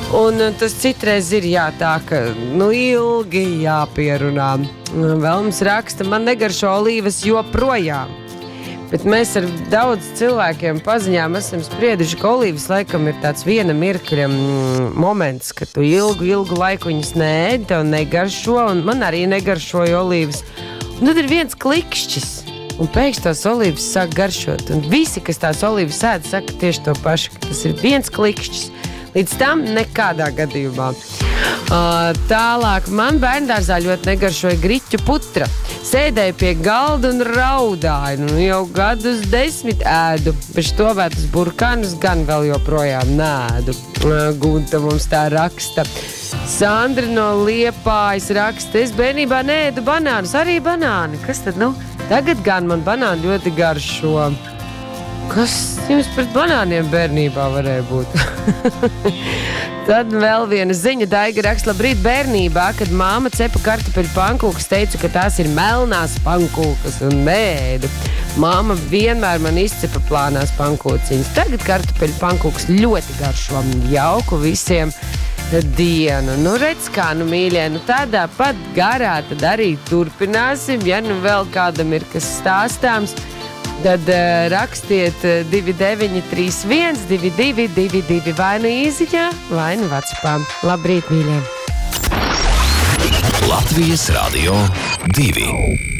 Un tas citreiz ir tā, ka ilgi jāpierunā. Vēl mums raksta, man negaršo olīvas joprojām. Bet mēs ar daudz cilvēkiem paziņām esam sprieduši, ka olīvas laikam ir tāds viena mirkļa moments, ka tu ilgu laiku viņas neēdi, tev negaršo, un man arī negaršoja olīvas. Un tad ir viens klikšķis, un pēkšņi tās olīvas sāk garšot. Un visi, kas tās olīvas ēd, saka tieši to pašu, ka tas ir viens klikšķis. Līdz tam nekādā gadījumā. Tālāk man bērndārzā ļoti negaršoja griķu putra. Sēdēju pie galda un raudāju. Jau gadus 10 ēdu. Bet štovētus burkanus gan vēl joprojām nēdu. Gunta mums tā raksta. Sandra no Liepājas raksta. Es bērnībā neēdu banānus. Arī banāni. Kas tad Tagad gan man banāni ļoti garšo. Kas jums pret banāniem bērnībā varēja būt? Tad vēl viena ziņa. Daiga raksta, labrīt bērnībā, kad māma cepa kartupeļu pankūkas, teicu, ka tās ir melnās pankūkas un neēdu. Māma vienmēr man izcepa plānās pankūciņas. Tagad kartupeļu pankūkas ļoti garšo. Jauku visiem dienu. Redz kā, mīļie, tādā pat garā tad arī turpināsim. Ja vēl kādam ir kas stāstāms, tad rakstiet 2931 2222 vai īziņā, vai WhatsAppā. Labrīt, mīļie! Latvijas Radio 2